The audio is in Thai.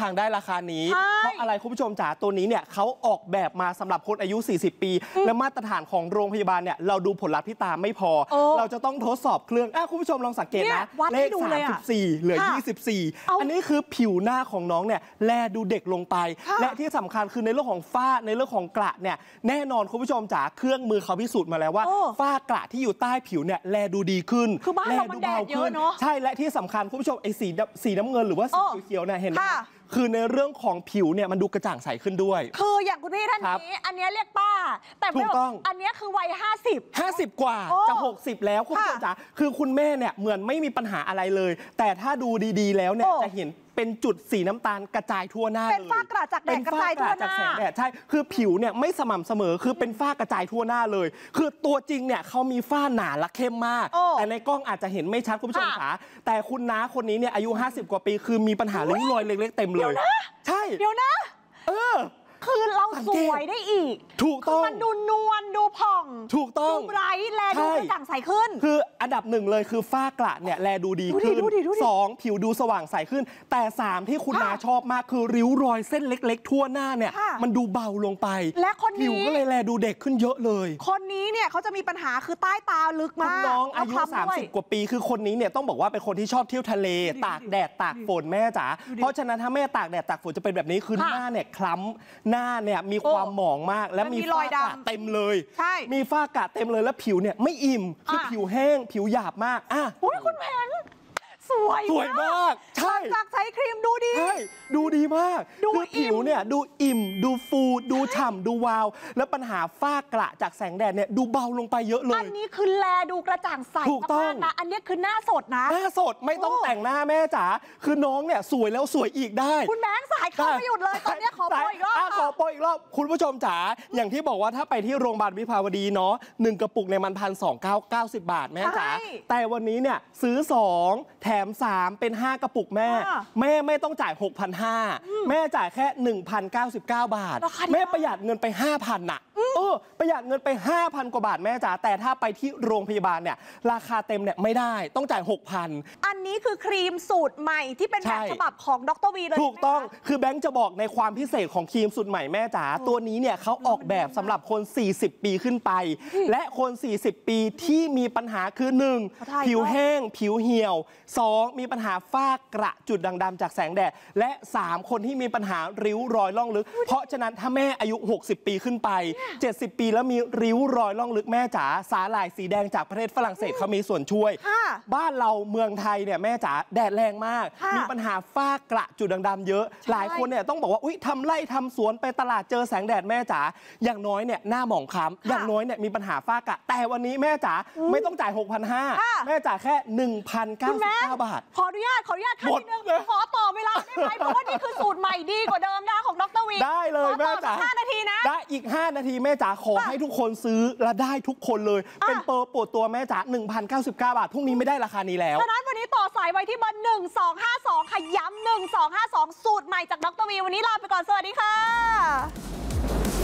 างได้ราคานี้เพราะอะไรคุณผู้ชมจ๋าตัวนี้เนี่ยเขาออกแบบมาสำหรับคนอายุ40 ปีและมาตรฐานของโรงพยาบาลเนี่ยเราดูผลลัพธ์ที่ตาไม่พอเราจะต้องทดสอบเครื่องคุณผู้ชมลองสังเกตนะเลข34เหลือ24อันนี้คือผิวหน้าของน้องเนี่ยแลดูเด็กลงไปและที่สำคัญคือในเรื่องของฝ้าในเรื่องของกระเนี่ยแน่นอนคุณผู้ชมจ๋าเครื่องมือเขาพิสูจน์มาแล้วว่าฝ้ากระที่อยู่ใต้ผิวเนี่ยแลดูดีขึ้นคือบ้านเรามันแดดเยอะเนาะใช่และที่สำคัญคุณผู้ชมไอ้สีน้ำเงินหรือว่าสีเขียวเนี่ยเห็นไหมคือในเรื่องของผิวเนี่ยมันดูกระจ่างใสขึ้นด้วยคืออย่างคุณพี่ท่านนี้อันนี้เรียกป้าแต่ไม่บอกอันนี้คือวัย50 กว่าจะ60แล้วคุณผู้ชมจ๋าคือคุณแม่เนี่ยเหมือนไม่มีปัญหาอะไรเลยแต่ถ้าดูดีๆแล้วเนี่ยจะเห็นเป็นจุดสีน้ำตาลกระจายทั่วหน้าเลยเป็นฝ้ากระจากแดดกระจายทั่วหน้าจากแสงแดดใช่คือผิวเนี่ยไม่สม่ำเสมอคือเป็นฝ้ากระจายทั่วหน้าเลยคือตัวจริงเนี่ยเขามีฝ้าหนาและเข้มมากแต่ในกล้องอาจจะเห็นไม่ชัดคุณผู้ชมจ๋าแต่คุณน้าคนนี้เนี่ยอายุ50 กว่าปีคือมีปัญหาริ้วรอยเล็กๆเต็มเลยใช่เดี๋ยวนะคือเราสวยได้อีกถูกต้องมันดูนวลดูผ่องถูกต้องดูไบรท์แลดูกระจ่างใสขึ้นคืออันดับ1เลยคือฝ้ากระเนี่ยแลดูดีขึ้น2ผิวดูสว่างใสขึ้นแต่3ที่คุณนาชอบมากคือริ้วรอยเส้นเล็กๆทั่วหน้าเนี่ยมันดูเบาลงไปและคนนี้ผิวก็เลยแลดูเด็กขึ้นเยอะเลยคนนี้เนี่ยเขาจะมีปัญหาคือใต้ตาลึกมากน้องอายุ30 กว่าปีคือคนนี้เนี่ยต้องบอกว่าเป็นคนที่ชอบเที่ยวทะเลตากแดดตากฝนแม่จ๋าเพราะฉะนั้นถ้าแม่ตากแดดตากฝนจะเป็นแบบนี้คือหน้าเนี่ยคล้ำหน้าเนี่ยมีความหมองมากและมีฝ้ากระเต็มเลยมีฝ้ากระเต็มเลยแล้วผิวเนี่ยไม่อิ่มคือผิวแห้งผิวหยาบมากคุณแพงสวยมากใช่จากใช้ครีมดูดีใช่ดูดีมากคือผิวเนี่ยดูอิ่มดูฟูดูฉ่ำดูวาวแล้วปัญหาฝ้ากระจากแสงแดดเนี่ยดูเบาลงไปเยอะเลยอันนี้คือแลดูกระจ่างใสมากนะอันนี้คือหน้าสดนะหน้าสดไม่ต้องแต่งหน้าแม่จ๋าคือน้องเนี่ยสวยแล้วสวยอีกได้คุณแบงค์สายเข้าไม่หยุดเลยตอนนี้ขอโปรอีกรอบขอโปรอีกรอบคุณผู้ชมจ๋าอย่างที่บอกว่าถ้าไปที่โรงพยาบาลวิภาวดีเนาะ1 กระปุกในมัน1,290 บาทแม่จ๋าแต่วันนี้เนี่ยซื้อ2แถม3เป็น5 กระปุกแม่ไม่ต้องจ่าย 6,500 แม่จ่ายแค่ 1,099 บาทแม่ประหยัดเงินไป 5,000 น่ะประหยัดเงินไป 5,000 กว่าบาทแม่จ๋าแต่ถ้าไปที่โรงพยาบาลเนี่ยราคาเต็มเนี่ยไม่ได้ต้องจ่าย 6,000 อันนี้คือครีมสูตรใหม่ที่เป็นแบบฉบับของดร.วีเลยถูกต้องคือแบงค์จะบอกในความพิเศษของครีมสูตรใหม่แม่จ๋าตัวนี้เนี่ยเขาออกแบบสำหรับคน40 ปีขึ้นไปและคน40 ปีที่มีปัญหาคือ1ผิวแห้งผิวเหี่ยว2มีปัญหาฝ้ากระจุดด่างดำจากแสงแดดและ3คนที่มีปัญหาริ้วรอยล่องลึกเพราะฉะนั้นถ้าแม่อายุ60 ปีขึ้นไป70 ปีแล้วมีริ้วรอยล่องลึกแม่จ๋าสาหร่ายสีแดงจากประเทศฝรั่งเศสเขามีส่วนช่วยบ้านเราเมืองไทยเนี่ยแม่จ๋าแดดแรงมากมีปัญหาฝ้ากระจุดด่างดำเยอะหลายคนเนี่ยต้องบอกว่าอุ๊ยทำไร่ทำสวนไปตลาดเจอแสงแดดแม่จ๋าอย่างน้อยเนี่ยหน้าหมองคล้ำอย่างน้อยเนี่ยมีปัญหาฝ้ากระแต่วันนี้แม่จ๋าไม่ต้องจ่าย 6,500 แม่จ่ายแค่ 1,099 บาทขออนุญาตแค่นิดนึงขอต่อเวลาได้ไหมเพราะว่านี่คือสูตรใหม่ดีกว่าเดิมนะของดร.วีได้เลยแม่จ๋า 5 นาทีนะได้อีก5 นาทีแม่จ๋าขอให้ทุกคนซื้อและได้ทุกคนเลยเป็นเปอร์ปวดตัวแม่จ๋า 1,099 บาทพรุ่งนี้ไม่ได้ราคานี้แล้วฉะนั้นวันนี้ต่อสายไว้ที่เบอร์1252ขย้ำ1252สูตรใหม่จากดร.วีวันนี้ลาไปก่อนสวัสดีค่ะ